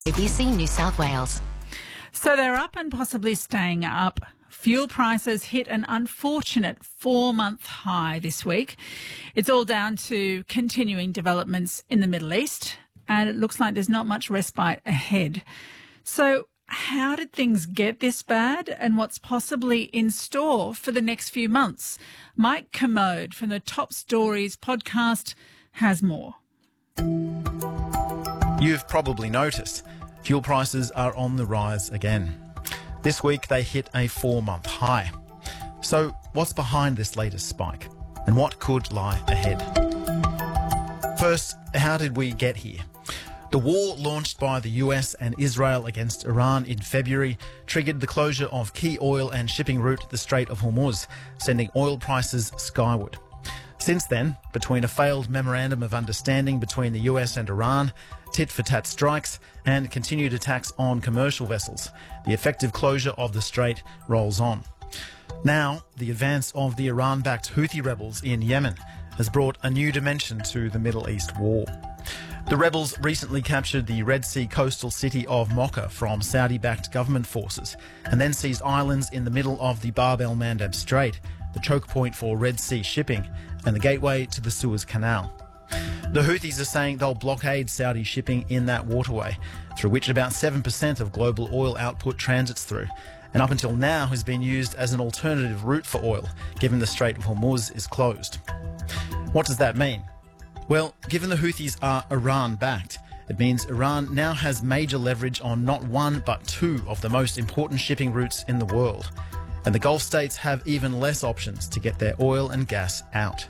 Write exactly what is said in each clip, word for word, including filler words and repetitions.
A B C New South Wales. So they're up and possibly staying up. Fuel prices hit an unfortunate four-month high this week. It's all down to continuing developments in the Middle East, and it looks like there's not much respite ahead. So how did things get this bad, and what's possibly in store for the next few months? Mike Commode from the Top Stories podcast has more. You've probably noticed fuel prices are on the rise again. This week they hit a four-month high. So what's behind this latest spike, and what could lie ahead? First, how did we get here? The war launched by the U S and Israel against Iran in February triggered the closure of key oil and shipping route, the Strait of Hormuz, sending oil prices skyward. Since then, between a failed memorandum of understanding between the U S and Iran, tit-for-tat strikes, and continued attacks on commercial vessels, the effective closure of the strait rolls on. Now, the advance of the Iran-backed Houthi rebels in Yemen has brought a new dimension to the Middle East war. The rebels recently captured the Red Sea coastal city of Mocha from Saudi-backed government forces, and then seized islands in the middle of the Bab el-Mandeb Strait, the choke point for Red Sea shipping and the gateway to the Suez Canal. The Houthis are saying they'll blockade Saudi shipping in that waterway, through which about seven percent of global oil output transits through, and up until now has been used as an alternative route for oil, given the Strait of Hormuz is closed. What does that mean? Well, given the Houthis are Iran-backed, it means Iran now has major leverage on not one but two of the most important shipping routes in the world. And the Gulf states have even less options to get their oil and gas out.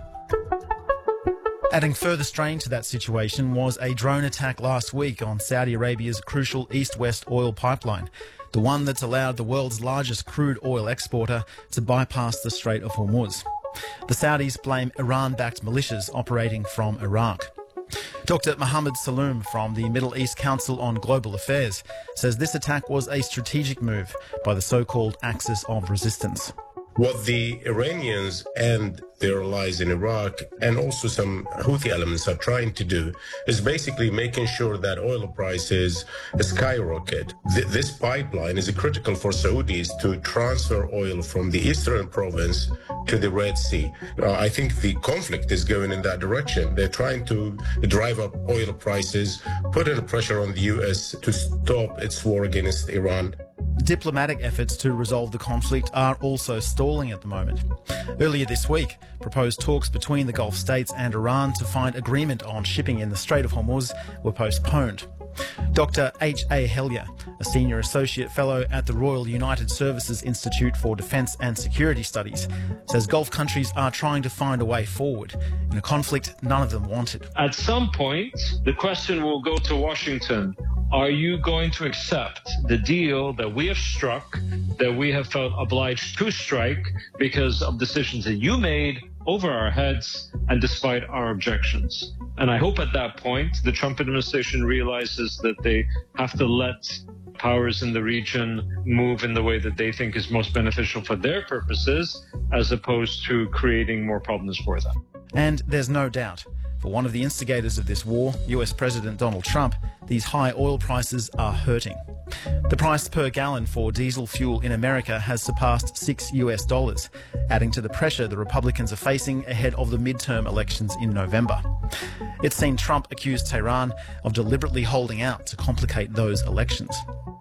Adding further strain to that situation was a drone attack last week on Saudi Arabia's crucial east-west oil pipeline, the one that's allowed the world's largest crude oil exporter to bypass the Strait of Hormuz. The Saudis blame Iran-backed militias operating from Iraq. Doctor Mohammed Saloom from the Middle East Council on Global Affairs says this attack was a strategic move by the so-called Axis of Resistance. What the Iranians and their allies in Iraq and also some Houthi elements are trying to do is basically making sure that oil prices skyrocket. Th- this pipeline is critical for Saudis to transfer oil from the eastern province to the Red Sea. Uh, I think the conflict is going in that direction. They're trying to drive up oil prices, put in pressure on the U S to stop its war against Iran. Diplomatic efforts to resolve the conflict are also stalling at the moment. Earlier this week, proposed talks between the Gulf states and Iran to find agreement on shipping in the Strait of Hormuz were postponed. Doctor H A Hellier, a Senior Associate Fellow at the Royal United Services Institute for Defence and Security Studies, says Gulf countries are trying to find a way forward in a conflict none of them wanted. At some point, the question will go to Washington. Are you going to accept the deal that we have struck, that we have felt obliged to strike because of decisions that you made over our heads and despite our objections? And I hope at that point the Trump administration realizes that they have to let powers in the region move in the way that they think is most beneficial for their purposes, as opposed to creating more problems for them. And there's no doubt, for one of the instigators of this war, U S President Donald Trump, these high oil prices are hurting. The price per gallon for diesel fuel in America has surpassed six US dollars, adding to the pressure the Republicans are facing ahead of the midterm elections in November. It's seen Trump accuse Tehran of deliberately holding out to complicate those elections.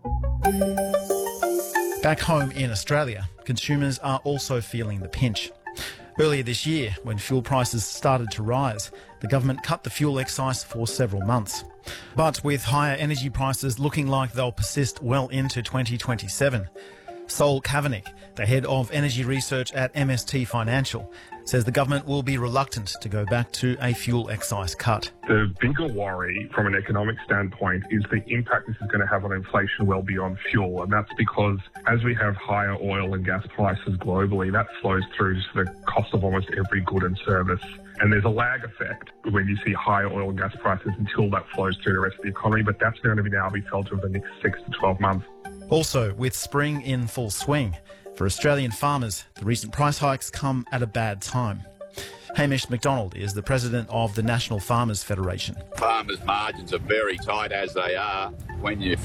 Back home in Australia, consumers are also feeling the pinch. Earlier this year, when fuel prices started to rise, the government cut the fuel excise for several months. But with higher energy prices looking like they'll persist well into twenty twenty-seven, Sol Kavanagh, the head of energy research at M S T Financial, says the government will be reluctant to go back to a fuel excise cut. The bigger worry from an economic standpoint is the impact this is going to have on inflation well beyond fuel. And that's because as we have higher oil and gas prices globally, that flows through to the cost of almost every good and service. And there's a lag effect when you see higher oil and gas prices until that flows through the rest of the economy. But that's going to be now be felt over the next six to twelve months. Also, with spring in full swing, for Australian farmers, the recent price hikes come at a bad time. Hamish McDonald is the president of the National Farmers Federation. Farmers' margins are very tight as they are. When you